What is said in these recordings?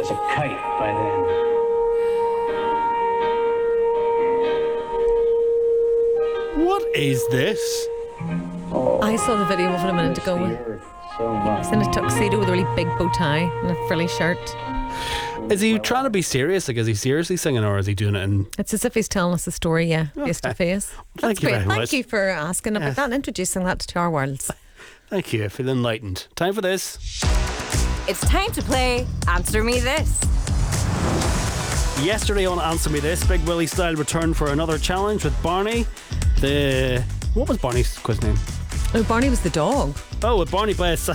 as a kite by then. What is this? I saw the video of it a minute ago. He's in a tuxedo with a really big bow tie and a frilly shirt. Is he trying to be serious? Like, is he seriously singing, or is he doing it in... It's as if he's telling us a story, face to face. Thank you very much. Thank you for asking about that and introducing that to our worlds. Thank you. I feel enlightened. Time for this. It's time to play Answer Me This. Yesterday on Answer Me This, Big Willie style returned for another challenge with Barney. What was Barney's quiz name? Oh, Barney was the dog. Oh, with Barney by his side.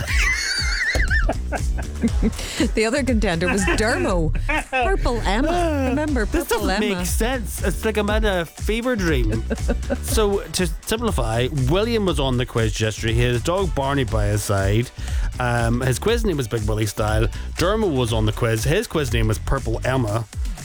The other contender was Dermo. Purple Emma. Remember This Purple doesn't Emma? make sense. It's like I'm in a fever dream. So, to simplify, William was on the quiz yesterday. He had his dog Barney by his side. His quiz name was Big Willie style. Dermo was on the quiz. His quiz name was Purple Emma.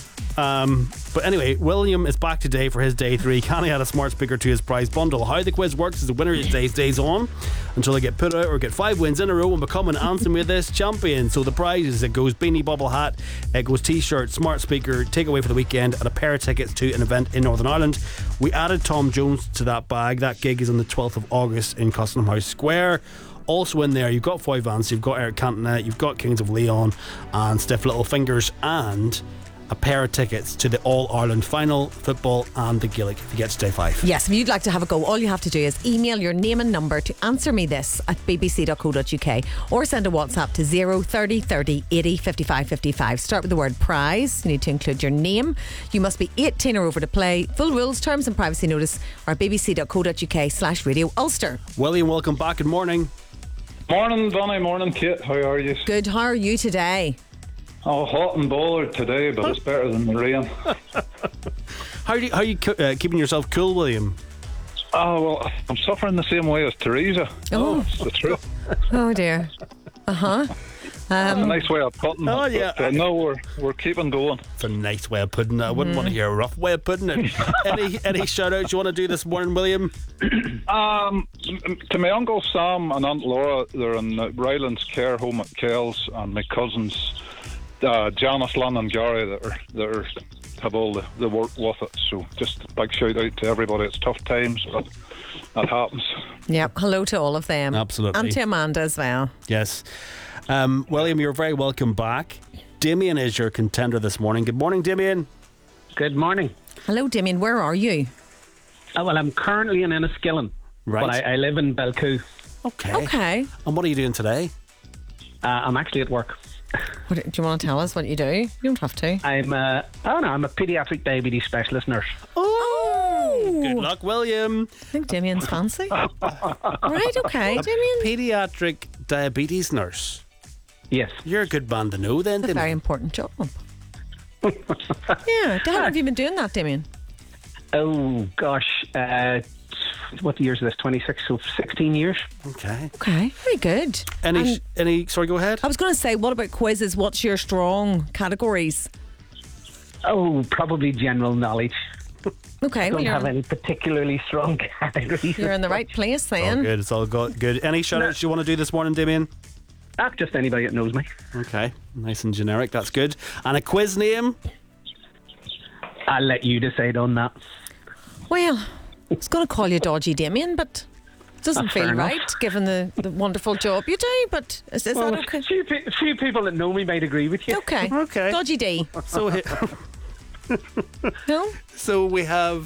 But anyway, William is back today for his day 3. Can he add a smart speaker to his prize bundle? How the quiz works is the winner stays on until they get put out or get 5 wins in a row and become an Answer Me This champion. So the prizes, it goes beanie bubble hat, it goes t-shirt, smart speaker, takeaway for the weekend, and a pair of tickets to an event in Northern Ireland. We added Tom Jones to that bag. That gig is on the 12th of August in Custom House Square. Also in there, you've got Foy Vance, you've got Eric Cantona, you've got Kings of Leon and Stiff Little Fingers, and a pair of tickets to the All-Ireland final, football and the Gaelic if you get to day 5. Yes, if you'd like to have a go, all you have to do is email your name and number to answermethis@bbc.co.uk or send a WhatsApp to 030 30 80 55 55. Start with the word prize. You need to include your name. You must be 18 or over to play. Full rules, terms and privacy notice are bbc.co.uk/Radio Ulster. William, welcome back. Good morning. Morning, Donny. Morning, Kate. How are you? Good, how are you today? Oh, hot and bothered today, but it's better than the rain. How are you keeping yourself cool, William? Oh, well, I'm suffering the same way as Teresa. Oh. That's the truth. Oh dear. That's a nice way of putting Oh, it. yeah. But, no, we're keeping going. It's a nice way of putting it. I wouldn't want to hear a rough way of putting it. Any shout outs you want to do this morning, William? To my uncle Sam and Aunt Laura, they're in Ryland's care home at Kells, and my cousins Janice, Lynn and Gary that have all the work with it. So just a big shout out to everybody. It's tough times, but that happens. Yep, hello to all of them. Absolutely. And to Amanda as well. Yes. William, you're very welcome back. Damien is your contender this morning. Good morning, Damien. Good morning. Hello, Damien. Where are you? Well, I'm currently in Enniskillen, Right. but I live in Belcoo. Okay. And what are you doing today? I'm actually at work. Do you want to tell us what you do? You don't have to. I'm a paediatric diabetes specialist nurse. Oh! Good luck, William. I think Damien's fancy. Right, okay, Damien. Paediatric diabetes nurse. Yes. You're a good man to know then, It's a very Damien. important job. Yeah. How long have you been doing that, Damien? Oh, gosh. What year is this? 26, so 16 years. Okay. Okay, very good. Sorry, go ahead. I was going to say, what about quizzes? What's your strong categories? Oh, probably general knowledge. Okay, Don't have any particularly strong categories. you're in the right place All then. good. It's all good. Any shout outs you want to do this morning, Damien? Just anybody that knows me. Okay. Nice and generic. That's good. And a quiz name? I'll let you decide on that. Well, I was going to call you Dodgy Damien, but it doesn't That's feel fair enough. right given the wonderful job you do. But is that okay? A few people that know me might agree with you. Okay. Okay. Dodgy D. So, No? so we have...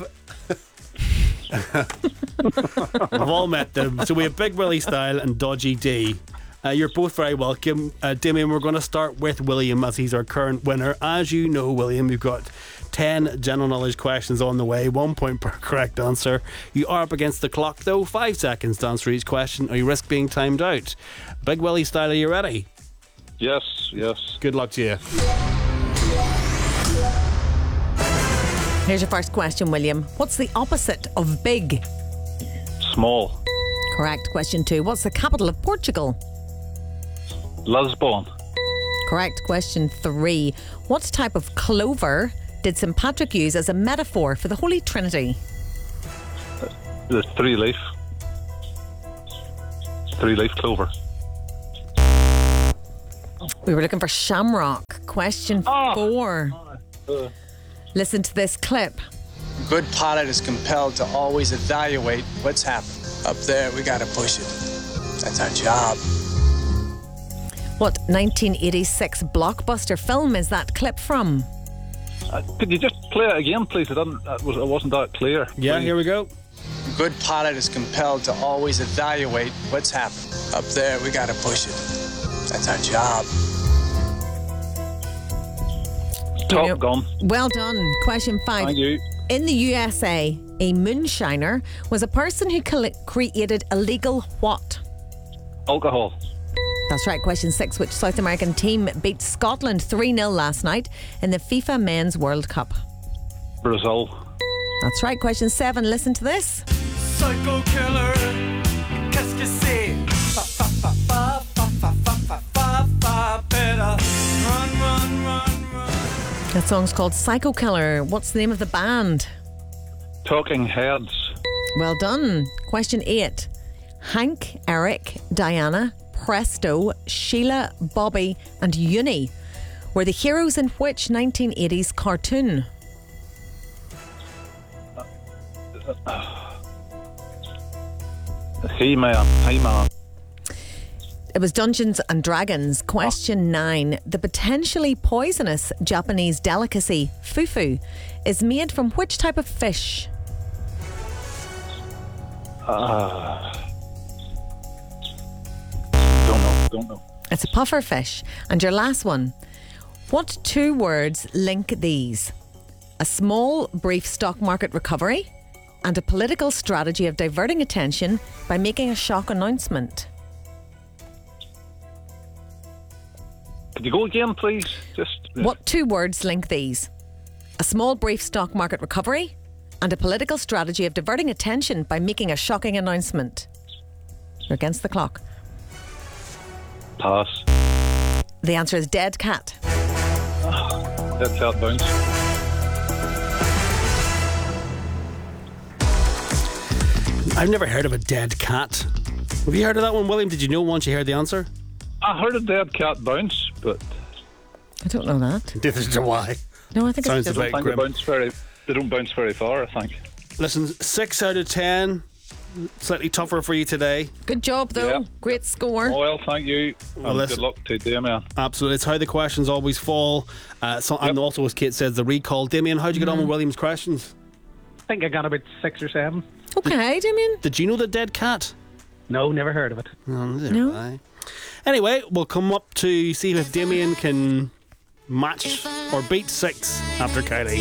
We've all met them. So we have Big Willie Style and Dodgy D. You're both very welcome. Damien, we're going to start with William as he's our current winner. As you know, William, you've got 10 general knowledge questions on the way, 1 point per correct answer. You are up against the clock though, 5 seconds to answer each question or you risk being timed out. Big Willie Style, are you ready? Yes. Good luck to you. Here's your first question, William. What's the opposite of big? Small. Correct. Question 2. What's the capital of Portugal? Lisbon. Correct. Question 3. What type of clover did St Patrick use as a metaphor for the Holy Trinity? The three-leaf clover. We were looking for Shamrock. Question 4. Listen to this clip. A good pilot is compelled to always evaluate what's happening. Up there, we gotta push it. That's our job. What 1986 blockbuster film is that clip from? Could you just play it again, please? It wasn't that clear. Yeah, here we go. A good pilot is compelled to always evaluate what's happening. Up there, we gotta push it. That's our job. Top Gun. Well done. Question 5. Thank you. In the USA, a moonshiner was a person who created illegal what? Alcohol. That's right. Question 6. Which South American team beat Scotland 3-0 last night in the FIFA Men's World Cup? Brazil. That's right. Question 7. Listen to this. Psycho killer, qu'est-ce que c'est? Better run. That song's called Psycho Killer. What's the name of the band? Talking Heads. Well done. Question 8. Hank, Eric, Diana, Presto, Sheila, Bobby, and Uni were the heroes in which 1980s cartoon? He-Man. It was Dungeons and Dragons. Question 9. The potentially poisonous Japanese delicacy, fufu, is made from which type of fish? Don't know. It's a puffer fish. And your last one. What 2 words link these? A small, brief stock market recovery and a political strategy of diverting attention by making a shock announcement. Could you go again, please? What 2 words link these? A small, brief stock market recovery and a political strategy of diverting attention by making a shocking announcement. You're against the clock. Pass. The answer is dead cat. Dead cat bounce. I've never heard of a dead cat. Have you heard of that one, William? Did you know once you heard the answer? I heard a dead cat bounce, but I don't know that. This is why. No, I think Sounds it's a I bit think grim. they don't bounce very far, I think. Listen, 6 out of 10. Slightly tougher for you today. good job though. Yeah. Great score. Well, thank you. Well, And listen- good luck to Damien. Absolutely. It's how the questions always fall. And also, as Kate says, the recall. Damien, how'd you get on with William's questions? I think I got about 6 or 7. Okay, Damien. Did you know the dead cat? No, never heard of it. No. Anyway, we'll come up to see if Damien can match or beat 6 after Kylie.